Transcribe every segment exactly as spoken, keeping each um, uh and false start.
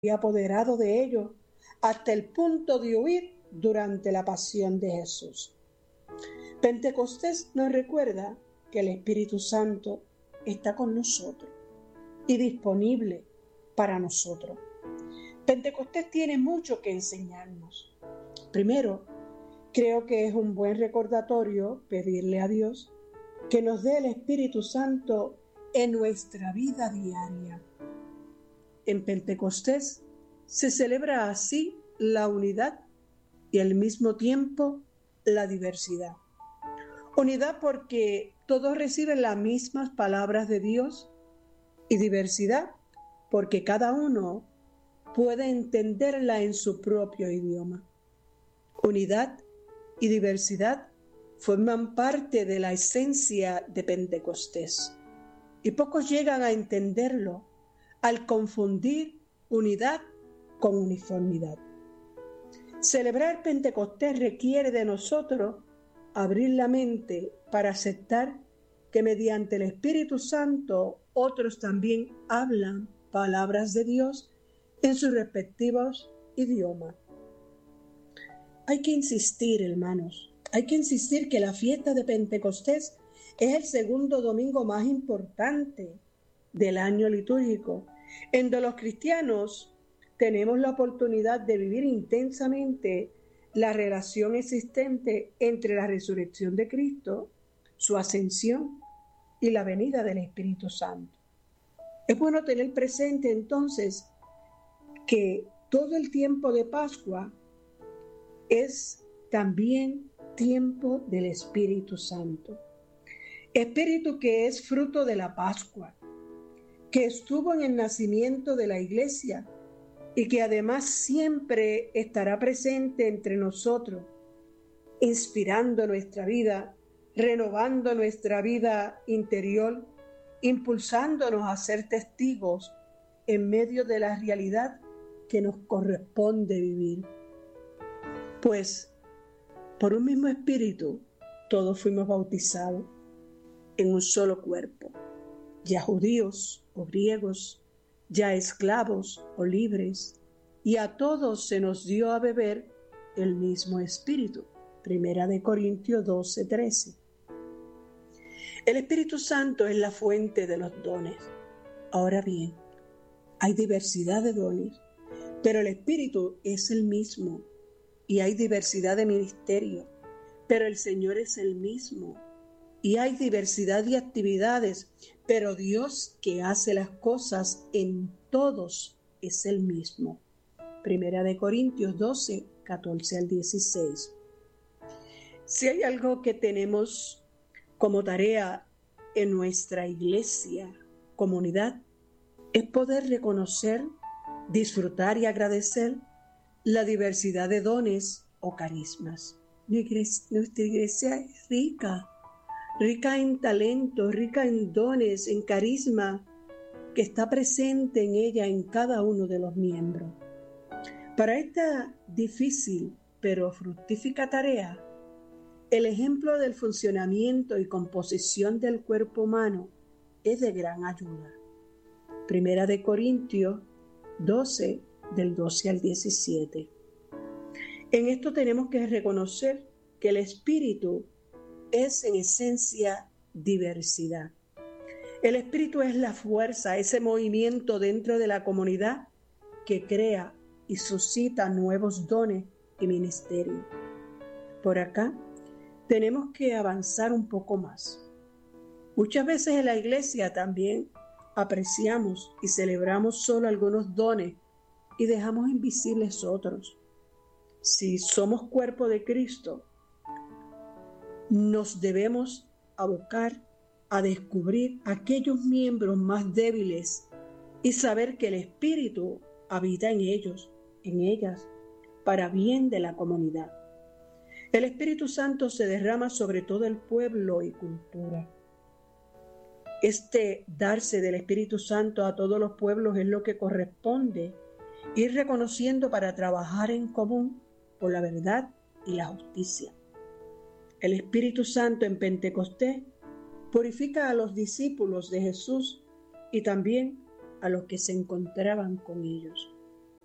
había apoderado de ellos hasta el punto de huir durante la pasión de Jesús. Pentecostés nos recuerda que el Espíritu Santo está con nosotros y disponible para nosotros. Pentecostés tiene mucho que enseñarnos. Primero, creo que es un buen recordatorio pedirle a Dios que nos dé el Espíritu Santo en nuestra vida diaria. En Pentecostés se celebra así la unidad y al mismo tiempo la diversidad. Unidad porque todos reciben las mismas palabras de Dios, y diversidad porque cada uno puede entenderla en su propio idioma. Unidad y diversidad forman parte de la esencia de Pentecostés, y pocos llegan a entenderlo al confundir unidad con uniformidad. Celebrar Pentecostés requiere de nosotros abrir la mente para aceptar que mediante el Espíritu Santo otros también hablan palabras de Dios en sus respectivos idiomas. Hay que insistir, hermanos, hay que insistir que la fiesta de Pentecostés es el segundo domingo más importante del año litúrgico, en donde los cristianos tenemos la oportunidad de vivir intensamente la relación existente entre la resurrección de Cristo, su ascensión y la venida del Espíritu Santo. Es bueno tener presente entonces que todo el tiempo de Pascua es también tiempo del Espíritu Santo. Espíritu que es fruto de la Pascua, que estuvo en el nacimiento de la Iglesia y que además siempre estará presente entre nosotros, inspirando nuestra vida, renovando nuestra vida interior, impulsándonos a ser testigos en medio de la realidad que nos corresponde vivir. Pues por un mismo espíritu todos fuimos bautizados en un solo cuerpo, ya judíos o griegos, ya esclavos o libres, y a todos se nos dio a beber el mismo espíritu. Primera de Corintios doce, trece. El Espíritu Santo es la fuente de los dones. Ahora bien, hay diversidad de dones, pero el Espíritu es el mismo, y hay diversidad de ministerios, pero el Señor es el mismo, y hay diversidad de actividades, pero Dios que hace las cosas en todos es el mismo. Primera de Corintios doce, catorce al dieciséis. Si hay algo que tenemos como tarea en nuestra iglesia, comunidad, es poder reconocer, disfrutar y agradecer la diversidad de dones o carismas. Nuestra iglesia es rica, rica en talentos, rica en dones, en carisma, que está presente en ella en cada uno de los miembros. Para esta difícil pero fructífica tarea, el ejemplo del funcionamiento y composición del cuerpo humano es de gran ayuda. Primera de Corintios doce, del doce al diecisiete. En esto tenemos que reconocer que el Espíritu es en esencia diversidad. El Espíritu es la fuerza, ese movimiento dentro de la comunidad que crea y suscita nuevos dones y ministerios. Por acá tenemos que avanzar un poco más. Muchas veces en la iglesia también apreciamos y celebramos solo algunos dones y dejamos invisibles otros. Si somos cuerpo de Cristo, nos debemos abocar a descubrir aquellos miembros más débiles y saber que el Espíritu habita en ellos, en ellas, para bien de la comunidad. El Espíritu Santo se derrama sobre todo el pueblo y cultura. Este darse del Espíritu Santo a todos los pueblos es lo que corresponde ir reconociendo para trabajar en común por la verdad y la justicia. El Espíritu Santo en Pentecostés purifica a los discípulos de Jesús y también a los que se encontraban con ellos.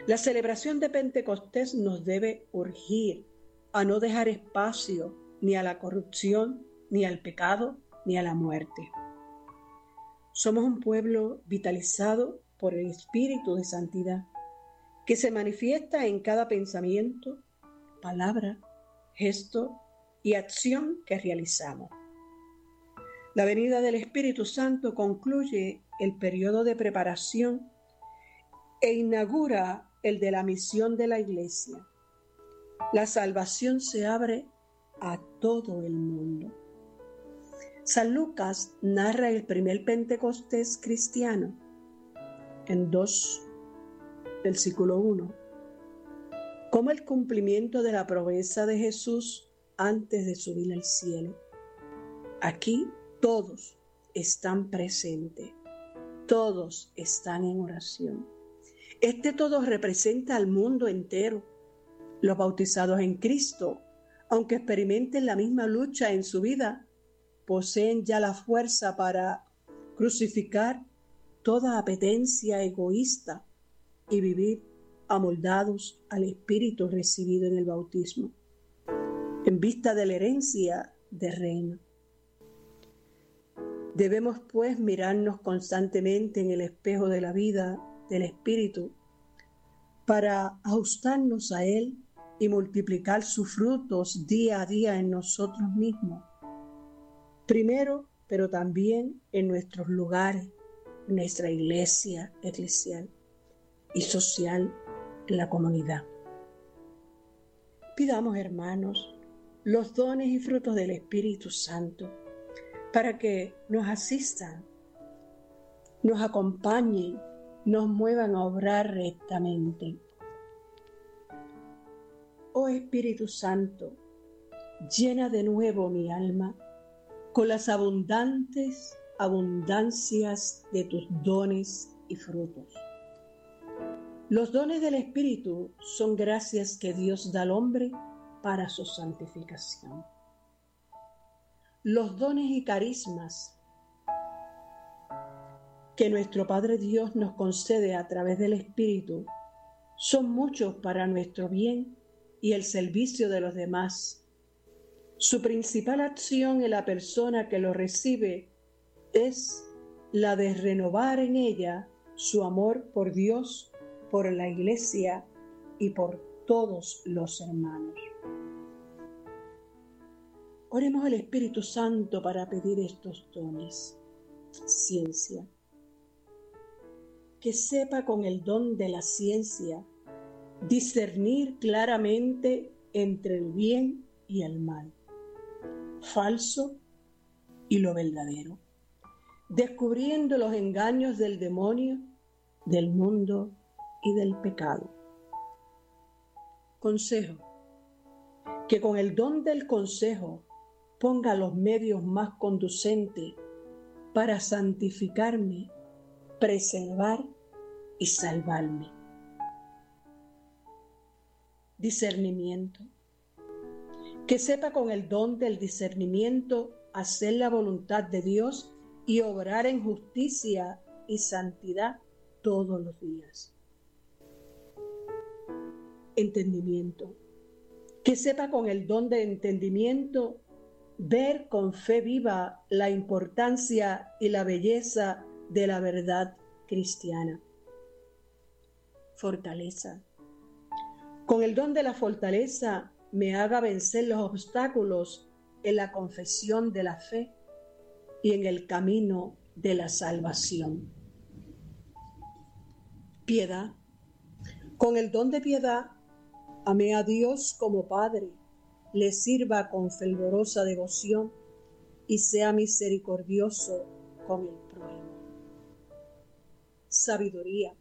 La celebración de Pentecostés nos debe urgir a no dejar espacio ni a la corrupción, ni al pecado, ni a la muerte. Somos un pueblo vitalizado por el Espíritu de Santidad, que se manifiesta en cada pensamiento, palabra, gesto y acción que realizamos. La venida del Espíritu Santo concluye el periodo de preparación e inaugura el de la misión de la Iglesia. La salvación se abre a todo el mundo. San Lucas narra el primer Pentecostés cristiano en dos, versículo uno, como el cumplimiento de la promesa de Jesús antes de subir al cielo. Aquí todos están presentes, todos están en oración. Este todo representa al mundo entero. Los bautizados en Cristo, aunque experimenten la misma lucha en su vida, poseen ya la fuerza para crucificar toda apetencia egoísta y vivir amoldados al Espíritu recibido en el bautismo, en vista de la herencia del reino. Debemos pues mirarnos constantemente en el espejo de la vida del Espíritu para ajustarnos a Él y multiplicar sus frutos día a día en nosotros mismos. Primero, pero también en nuestros lugares, en nuestra iglesia eclesial y social, en la comunidad. Pidamos, hermanos, los dones y frutos del Espíritu Santo para que nos asistan, nos acompañen, nos muevan a obrar rectamente. Oh Espíritu Santo, llena de nuevo mi alma con las abundantes abundancias de tus dones y frutos. Los dones del Espíritu son gracias que Dios da al hombre para su santificación. Los dones y carismas que nuestro Padre Dios nos concede a través del Espíritu son muchos para nuestro bien y el servicio de los demás. Su principal acción en la persona que lo recibe es la de renovar en ella su amor por Dios, por la Iglesia y por todos los hermanos. Oremos al Espíritu Santo para pedir estos dones. Ciencia. Que sepa con el don de la ciencia discernir claramente entre el bien y el mal, falso y lo verdadero, descubriendo los engaños del demonio, del mundo y del pecado. Consejo. Que con el don del consejo ponga los medios más conducentes para santificarme, preservar y salvarme. Discernimiento. Que sepa con el don del discernimiento hacer la voluntad de Dios y obrar en justicia y santidad todos los días. Entendimiento. Que sepa con el don de entendimiento ver con fe viva la importancia y la belleza de la verdad cristiana. Fortaleza. Con el don de la fortaleza me haga vencer los obstáculos en la confesión de la fe y en el camino de la salvación. Piedad. Con el don de piedad, amé a Dios como Padre, le sirva con fervorosa devoción y sea misericordioso con el prójimo. Sabiduría.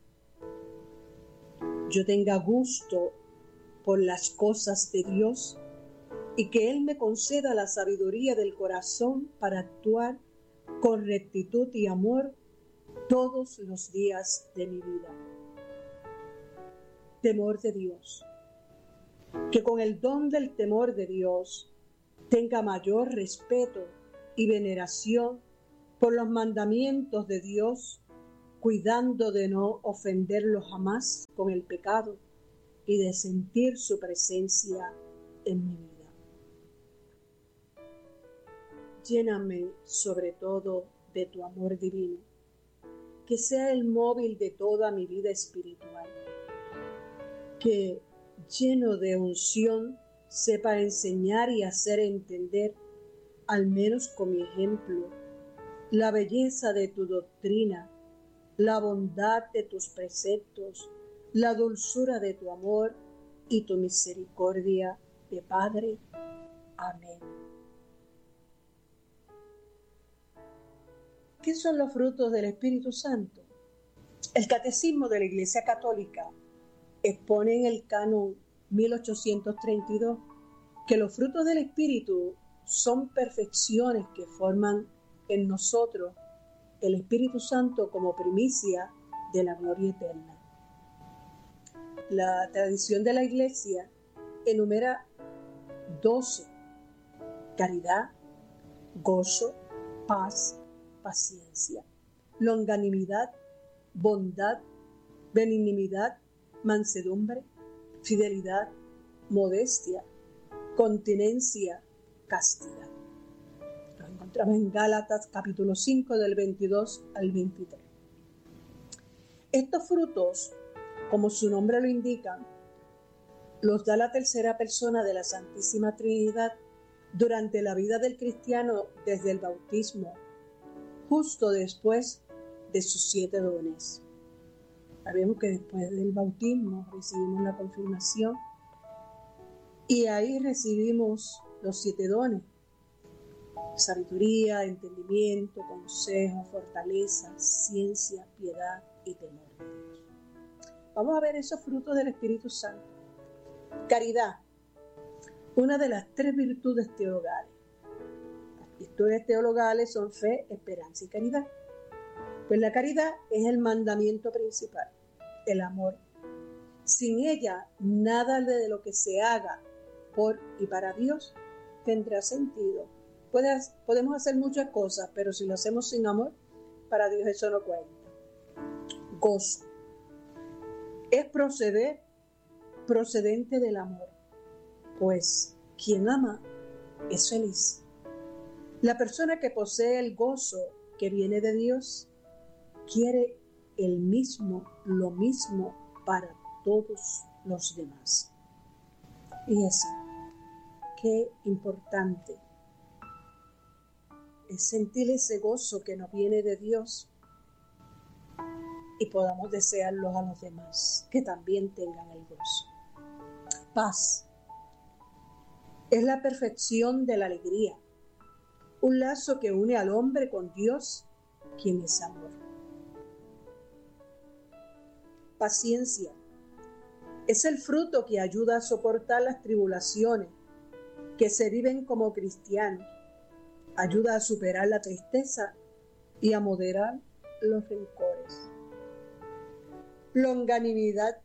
Yo tenga gusto por las cosas de Dios y que Él me conceda la sabiduría del corazón para actuar con rectitud y amor todos los días de mi vida. Temor de Dios. Que con el don del temor de Dios tenga mayor respeto y veneración por los mandamientos de Dios cuidando de no ofenderlo jamás con el pecado y de sentir su presencia en mi vida. Lléname sobre todo de tu amor divino, que sea el móvil de toda mi vida espiritual, que lleno de unción sepa enseñar y hacer entender, al menos con mi ejemplo, la belleza de tu doctrina, la bondad de tus preceptos, la dulzura de tu amor y tu misericordia de Padre. Amén. ¿Qué son los frutos del Espíritu Santo? El Catecismo de la Iglesia Católica expone en el canon mil ochocientos treinta y dos que los frutos del Espíritu son perfecciones que forman en nosotros el Espíritu Santo como primicia de la gloria eterna. La tradición de la Iglesia enumera doce: caridad, gozo, paz, paciencia, longanimidad, bondad, benignidad, mansedumbre, fidelidad, modestia, continencia, castidad. Lo encontramos en Gálatas capítulo cinco del veintidós al veintitrés. Estos frutos, como su nombre lo indica, los da la tercera persona de la Santísima Trinidad durante la vida del cristiano desde el bautismo, justo después de sus siete dones. Sabemos que después del bautismo recibimos la confirmación y ahí recibimos los siete dones: sabiduría, entendimiento, consejo, fortaleza, ciencia, piedad y temor de Dios. Vamos a ver esos frutos del Espíritu Santo. Caridad, una de las tres virtudes teologales. Las virtudes teologales son fe, esperanza y caridad. Pues la caridad es el mandamiento principal, el amor. Sin ella, nada de lo que se haga por y para Dios tendrá sentido. Puede, podemos hacer muchas cosas, pero si lo hacemos sin amor, para Dios eso no cuenta. Gozo es proceder procedente del amor, pues quien ama es feliz. La persona que posee el gozo que viene de Dios quiere el mismo, lo mismo para todos los demás. Y eso, qué importante es sentir ese gozo que nos viene de Dios y podamos desearlos a los demás, que también tengan el gozo. Paz es la perfección de la alegría, un lazo que une al hombre con Dios, quien es amor. Paciencia es el fruto que ayuda a soportar las tribulaciones que se viven como cristianos, ayuda a superar la tristeza y a moderar los rencores. Longanimidad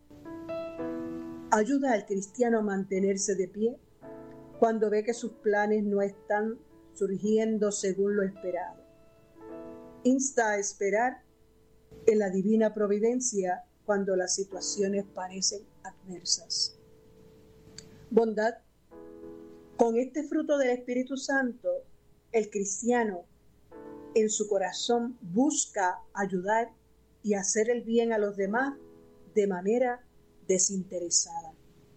ayuda al cristiano a mantenerse de pie cuando ve que sus planes no están surgiendo según lo esperado. Insta a esperar en la divina providencia cuando las situaciones parecen adversas. Bondad. Con este fruto del Espíritu Santo, el cristiano en su corazón busca ayudar y hacer el bien a los demás de manera desinteresada.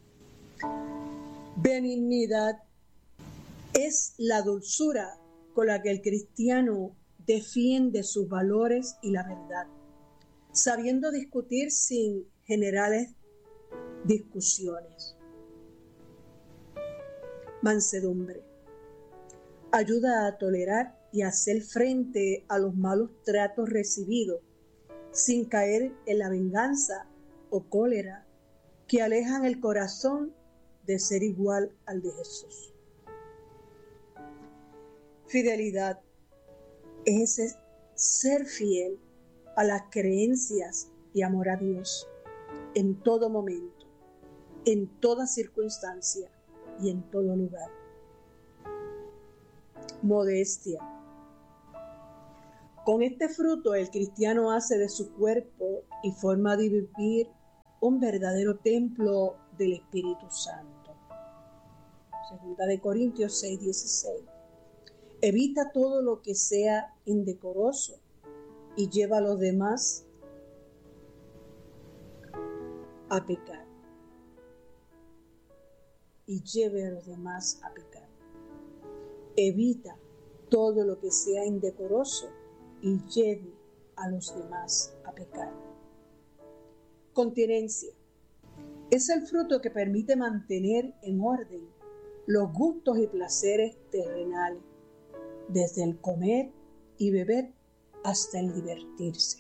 Benignidad es la dulzura con la que el cristiano defiende sus valores y la verdad, sabiendo discutir sin generales discusiones. Mansedumbre ayuda a tolerar y a hacer frente a los malos tratos recibidos sin caer en la venganza o cólera que alejan el corazón de ser igual al de Jesús. Fidelidad es ese ser fiel a las creencias y amor a Dios en todo momento, en toda circunstancia y en todo lugar. Modestia. Con este fruto el cristiano hace de su cuerpo y forma de vivir un verdadero templo del Espíritu Santo. Segunda de Corintios seis, dieciséis. Evita todo lo que sea indecoroso y lleva a los demás a pecar. Y lleve a los demás a pecar. Evita todo lo que sea indecoroso y lleve a los demás a pecar. Continencia es el fruto que permite mantener en orden los gustos y placeres terrenales, desde el comer y beber hasta el divertirse.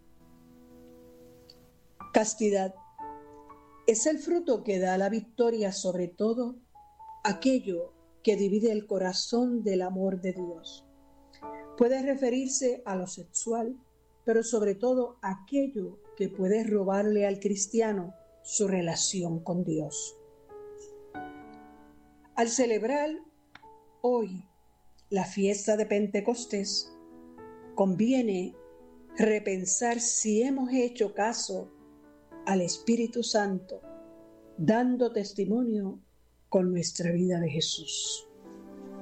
Castidad es el fruto que da la victoria sobre todo aquello que divide el corazón del amor de Dios. Puede referirse a lo sexual, pero sobre todo aquello que puede robarle al cristiano su relación con Dios. Al celebrar hoy la fiesta de Pentecostés, conviene repensar si hemos hecho caso al Espíritu Santo, dando testimonio con nuestra vida de Jesús.